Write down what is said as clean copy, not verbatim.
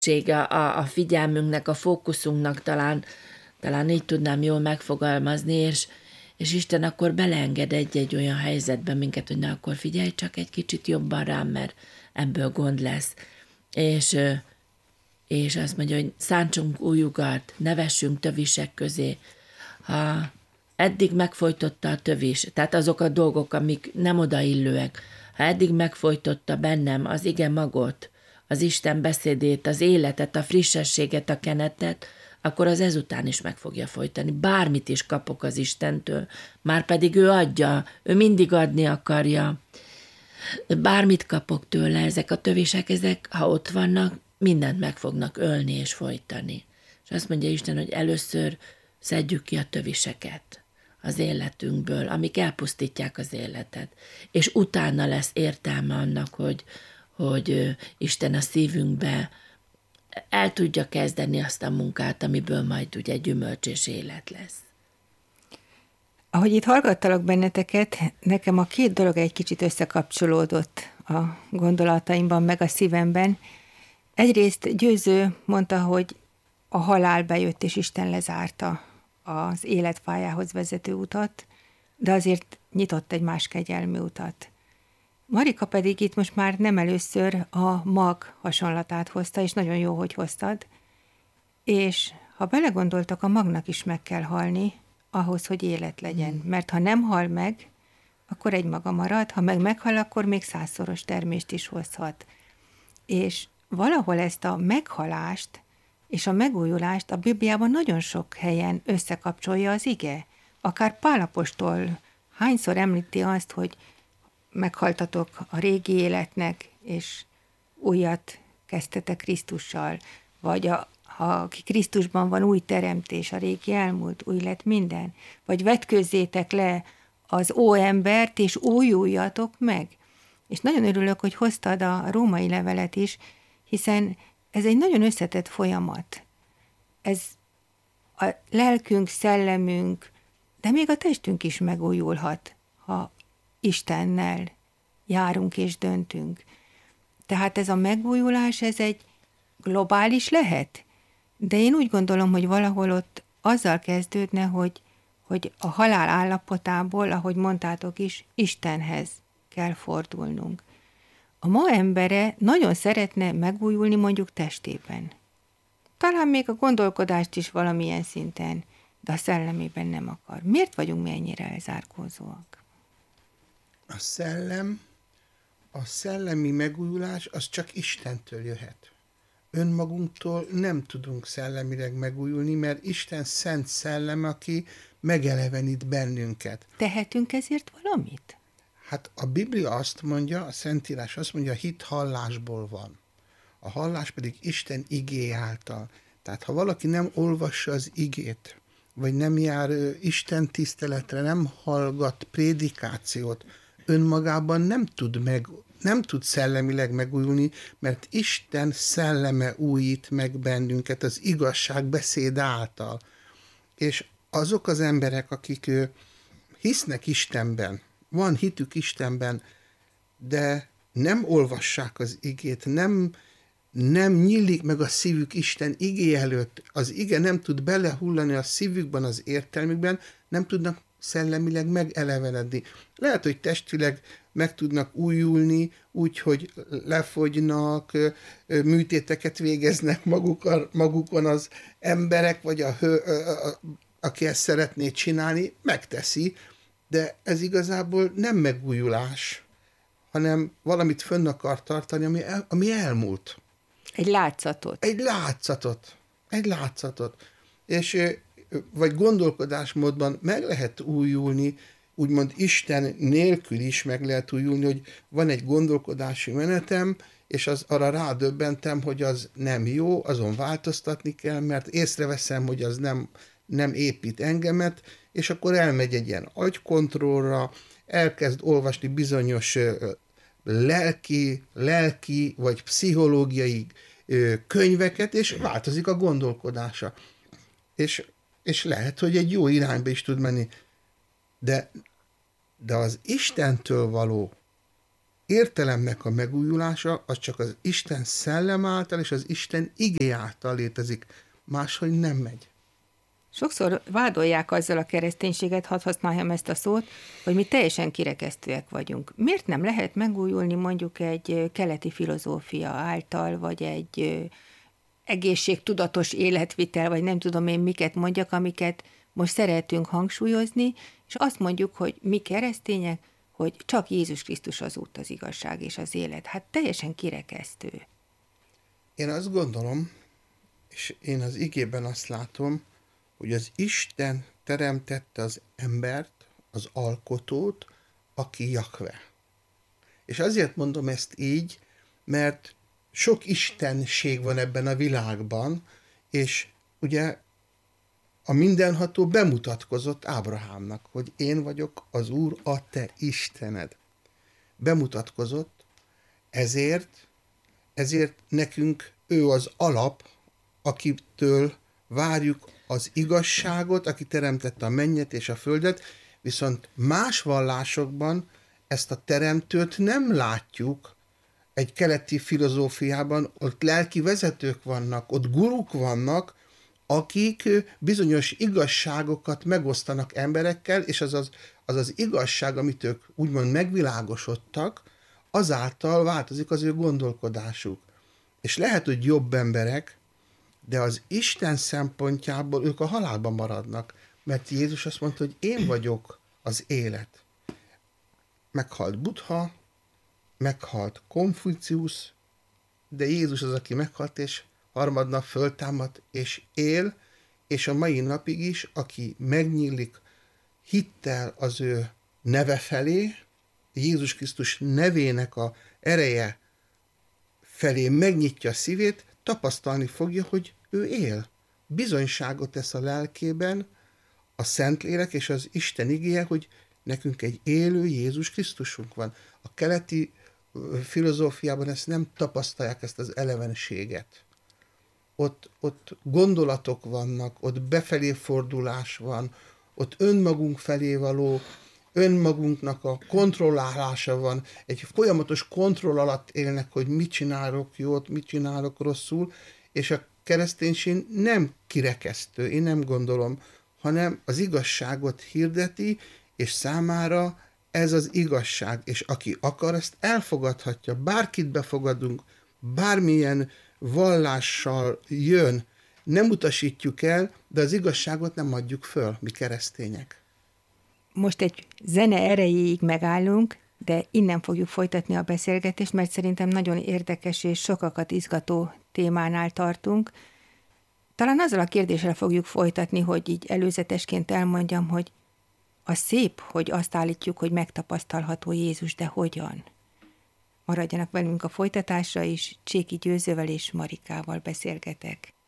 a figyelmünknek, a fókuszunknak talán így tudnám jól megfogalmazni, és Isten akkor beleenged egy olyan helyzetbe minket, hogy na akkor figyelj csak egy kicsit jobban rám, mert ebből gond lesz. És azt mondja, hogy szántsunk új ugart, ne vessünk tövisek közé. Ha eddig megfojtotta a tövis, tehát azok a dolgok, amik nem odaillőek, ha eddig megfojtotta bennem az ige magot, az Isten beszédét, az életet, a frissességet, a kenetet, akkor az ezután is meg fogja folytani. Bármit is kapok az Istentől, már pedig ő adja, ő mindig adni akarja. Bármit kapok tőle, ezek a tövisek, ezek, ha ott vannak, mindent meg fognak ölni és folytani. És azt mondja Isten, hogy először szedjük ki a töviseket az életünkből, amik elpusztítják az életet. És utána lesz értelme annak, hogy Isten a szívünkbe el tudja kezdeni azt a munkát, amiből majd ugye gyümölcs és élet lesz. Ahogy itt hallgattalak benneteket, nekem a két dolog egy kicsit összekapcsolódott a gondolataimban, meg a szívemben. Egyrészt Győző mondta, hogy a halál bejött, és Isten lezárta az életpályához vezető utat, de azért nyitott egy más kegyelmű utat. Marika pedig itt most már nem először a mag hasonlatát hozta, és nagyon jó, hogy hoztad. És ha belegondoltak, a magnak is meg kell halni, ahhoz, hogy élet legyen. Mert ha nem hal meg, akkor egy maga marad, ha meg meghal, akkor még 100-szoros termést is hozhat. És valahol ezt a meghalást és a megújulást a Bibliában nagyon sok helyen összekapcsolja az ige. Akár Pál apostol hányszor említi azt, hogy meghaltatok a régi életnek, és újat kezdtetek Krisztussal, vagy ha Krisztusban van új teremtés, a régi elmúlt, új lett minden, vagy vetkőzzétek le az óembert, és újuljatok meg. És nagyon örülök, hogy hoztad a római levelet is, hiszen ez egy nagyon összetett folyamat. Ez a lelkünk, szellemünk, de még a testünk is megújulhat, ha Istennel járunk és döntünk. Tehát ez a megújulás, ez egy globális lehet, de én úgy gondolom, hogy valahol ott azzal kezdődne, hogy a halál állapotából, ahogy mondtátok is, Istenhez kell fordulnunk. A ma embere nagyon szeretne megújulni mondjuk testében. Talán még a gondolkodást is valamilyen szinten, de a szellemében nem akar. Miért vagyunk mi ennyire elzárkózóak? A szellemi megújulás az csak Istentől jöhet. Önmagunktól nem tudunk szellemileg megújulni, mert Isten szent szellem, aki megelevenít bennünket. Tehetünk ezért valamit? Hát a Biblia azt mondja, a Szentírás azt mondja, a hit hallásból van. A hallás pedig Isten igéje által. Tehát ha valaki nem olvassa az igét, vagy nem jár Isten tiszteletre, nem hallgat prédikációt, önmagában nem tud szellemileg megújulni, mert Isten szelleme újít meg bennünket az igazság beszéd által. És azok az emberek, akik hisznek Istenben, van hitük Istenben, de nem olvassák az igét, nem nyílik meg a szívük Isten igé előtt, az ige nem tud belehullani a szívükben, az értelmükben, nem tudnak szellemileg megelevenedni. Lehet, hogy testileg meg tudnak újulni, úgyhogy lefogynak, műtéteket végeznek magukon az emberek, vagy aki ezt szeretné csinálni, megteszi, de ez igazából nem megújulás, hanem valamit fönn akar tartani, ami elmúlt. Egy látszatot. Egy látszatot. És vagy gondolkodásmódban meg lehet újulni, úgymond Isten nélkül is meg lehet újulni, hogy van egy gondolkodási menetem, és arra rádöbbentem, hogy az nem jó, azon változtatni kell, mert észreveszem, hogy az nem épít engemet, és akkor elmegy egy ilyen agykontrollra, elkezd olvasni bizonyos lelki vagy pszichológiai könyveket, és változik a gondolkodása. És lehet, hogy egy jó irányba is tud menni. De az Istentől való értelemnek a megújulása az csak az Isten szellem által és az Isten igé által létezik. Máshogy nem megy. Sokszor vádolják azzal a kereszténységet, hadd használjam ezt a szót, hogy mi teljesen kirekesztőek vagyunk. Miért nem lehet megújulni mondjuk egy keleti filozófia által, vagy egy egészségtudatos életvitel, vagy nem tudom én miket mondjak, amiket most szeretünk hangsúlyozni, és azt mondjuk, hogy mi keresztények, hogy csak Jézus Krisztus az út, az igazság és az élet. Hát teljesen kirekesztő. Én azt gondolom, és én az igében azt látom, hogy az Isten teremtette az embert, az alkotót, aki Jahve. És azért mondom ezt így, mert sok istenség van ebben a világban, és ugye a mindenható bemutatkozott Ábrahámnak, hogy én vagyok az Úr, a te Istened. Bemutatkozott, ezért nekünk ő az alap, akitől várjuk az igazságot, aki teremtette a mennyet és a földet, viszont más vallásokban ezt a teremtőt nem látjuk. Egy keleti filozófiában ott lelki vezetők vannak, ott guruk vannak, akik bizonyos igazságokat megosztanak emberekkel, és az igazság, amit ők úgymond megvilágosodtak, azáltal változik az ő gondolkodásuk. És lehet, hogy jobb emberek, de az Isten szempontjából ők a halálban maradnak, mert Jézus azt mondta, hogy én vagyok az élet. Meghalt Buddha, meghalt Konfuciusz, de Jézus az, aki meghalt, és harmadnap föltámadt, és él, és a mai napig is, aki megnyílik hittel az ő neve felé, Jézus Krisztus nevének a ereje felé megnyitja a szívét, tapasztalni fogja, hogy ő él. Bizonyságot tesz a lelkében a Szentlélek és az Isten igéje, hogy nekünk egy élő Jézus Krisztusunk van. A keleti filozófiában ezt nem tapasztalják, ezt az elevenséget. Ott gondolatok vannak, ott befelé fordulás van, ott önmagunk felé való, önmagunknak a kontrollálása van, egy folyamatos kontroll alatt élnek, hogy mit csinálok jót, mit csinálok rosszul, és a kereszténység nem kirekesztő, én nem gondolom, hanem az igazságot hirdeti, és számára ez az igazság, és aki akar, ezt elfogadhatja. Bárkit befogadunk, bármilyen vallással jön, nem utasítjuk el, de az igazságot nem adjuk föl, mi keresztények. Most egy zene erejéig megállunk, de innen fogjuk folytatni a beszélgetést, mert szerintem nagyon érdekes és sokakat izgató témánál tartunk. Talán azzal a kérdéssel fogjuk folytatni, hogy így előzetesként elmondjam, hogy a szép, hogy azt állítjuk, hogy megtapasztalható Jézus, de hogyan? Maradjanak velünk a folytatásra is, Cséki Győzővel és Marikával beszélgetek.